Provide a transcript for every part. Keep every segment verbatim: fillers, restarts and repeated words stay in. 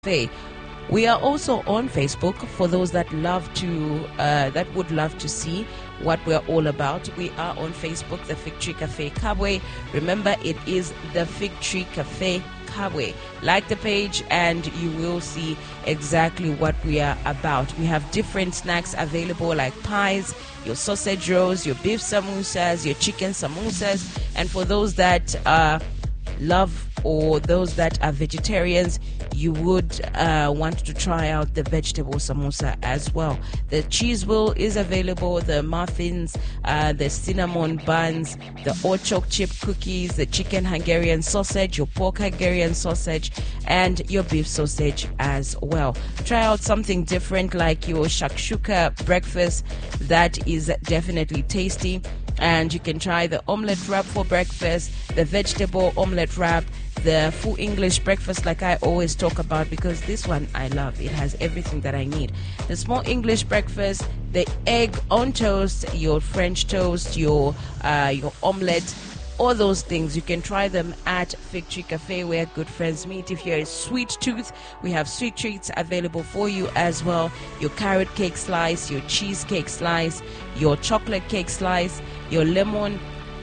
Cafe. We are also on Facebook for those that love to, uh, that would love to see what we're all about. We are on Facebook, the Fig Tree Cafe Kabwe. Remember, it is the Fig Tree Cafe Kabwe. Like the page and you will see exactly what we are about. We have different snacks available like pies, your sausage rolls, your beef samosas, your chicken samosas. And for those that uh, love or those that are vegetarians, you would uh, want to try out the vegetable samosa as well. The cheese wheel is available, the muffins, uh, the cinnamon buns, the orchok chip cookies, the chicken Hungarian sausage, your pork Hungarian sausage, and your beef sausage as well. Try out something different like your shakshuka breakfast. That is definitely tasty. And you can try the omelette wrap for breakfast, the vegetable omelette wrap, the full English breakfast like I always talk about, because this one I love. It has everything that I need. The small English breakfast, the egg on toast, your French toast, your uh, your omelette, all those things. You can try them at Fig Tree Cafe where good friends meet. If you're a sweet tooth, we have sweet treats available for you as well. Your carrot cake slice, your cheesecake slice, your chocolate cake slice, your lemon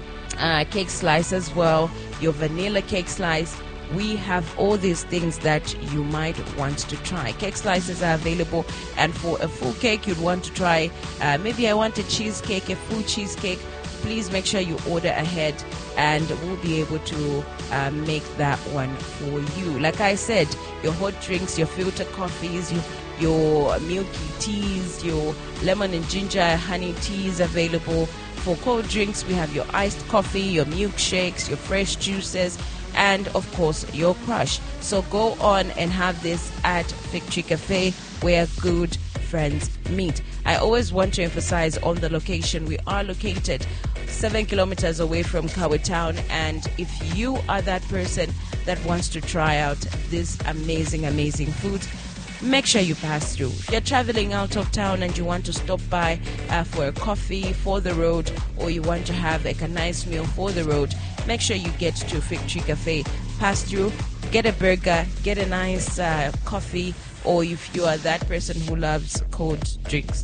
uh, cake slice as well, your vanilla cake slice. We have all these things that you might want to try. Cake slices are available, and for a full cake you'd want to try, uh, maybe I want a cheesecake, a full cheesecake, please make sure you order ahead and we'll be able to uh, make that one for you. Like I said, your hot drinks, your filter coffees, your, your milky teas, your lemon and ginger honey teas available. For cold drinks, we have your iced coffee, your milkshakes, your fresh juices, and of course your crush. So go on and have this at Fig Tree Cafe where good friends meet. I always want to emphasize on the location. We are located seven kilometers away from Kabwe Town, and if you are that person that wants to try out this amazing amazing food, make sure you pass through. If you're traveling out of town and you want to stop by uh, for a coffee for the road, or you want to have like a nice meal for the road, make sure you get to Fig Tree Cafe, pass through, get a burger, get a nice uh, coffee, or if you are that person who loves cold drinks,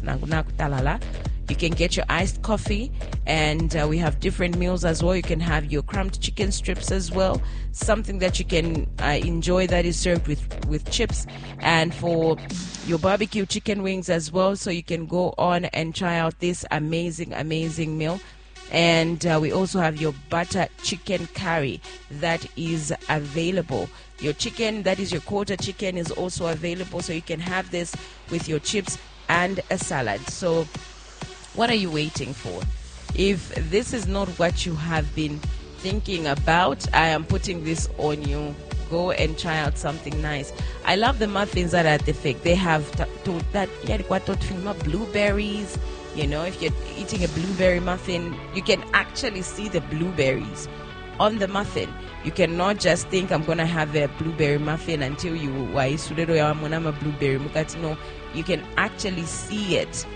you can get your iced coffee, and uh, we have different meals as well. You can have your crumbed chicken strips as well, something that you can uh, enjoy that is served with, with chips, and for your barbecue chicken wings as well. So you can go on and try out this amazing, amazing meal. And uh, we also have your butter chicken curry that is available. Your chicken, that is your quarter chicken, is also available. So you can have this with your chips and a salad. So what are you waiting for? If this is not what you have been thinking about, I am putting this on you. Go and try out something nice. I love the muffins that are at the Fig. They have t- to, that blueberries. You know, if you're eating a blueberry muffin, you can actually see the blueberries on the muffin. You cannot just think I'm going to have a blueberry muffin until you blueberry. No, you can actually see it.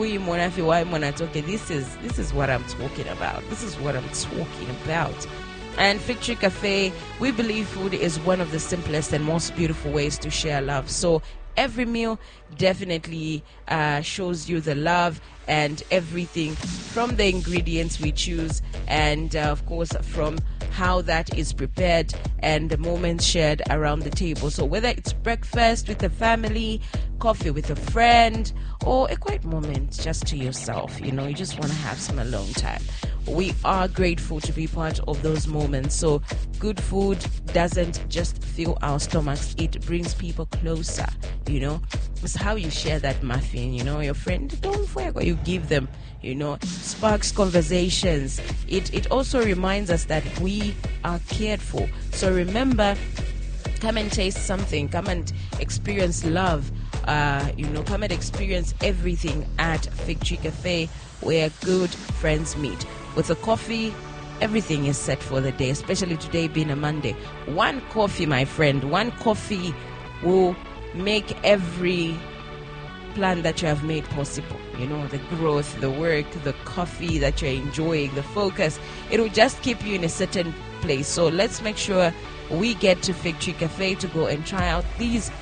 This is this is what I'm talking about. This is what I'm talking about. And Fig Tree Cafe, we believe food is one of the simplest and most beautiful ways to share love. So every meal definitely uh, shows you the love and everything, from the ingredients we choose, and uh, of course from how that is prepared and the moments shared around the table. So whether it's breakfast with the family, coffee with a friend, or a quiet moment just to yourself, you know, you just want to have some alone time, we are grateful to be part of those moments. So good food doesn't just fill our stomachs, it brings people closer, you know. It's how you share that muffin, you know, your friend, don't forget what you give them, you know, sparks conversations. It it also reminds us that we are cared for. So remember, come and taste something, come and experience love, uh, you know, come and experience everything at Fig Tree Cafe where good friends meet. With a coffee, everything is set for the day, especially today being a Monday. One coffee, my friend, one coffee will make every plan that you have made possible. You know, the growth, the work, the coffee that you're enjoying, the focus, it will just keep you in a certain place. So let's make sure we get to Fig Tree Cafe to go and try out these